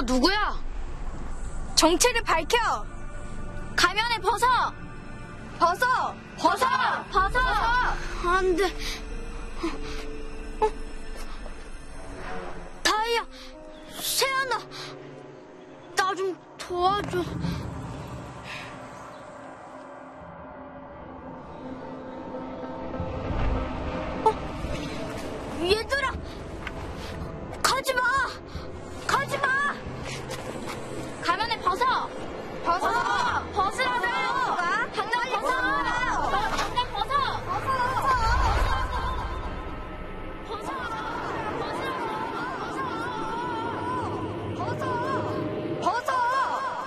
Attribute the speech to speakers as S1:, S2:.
S1: 누구야?
S2: 정체를 밝혀!
S1: 가면을 벗어!
S2: 벗어!
S1: 벗어! 안 돼. 다이야, 세연아, 나 좀 도와줘.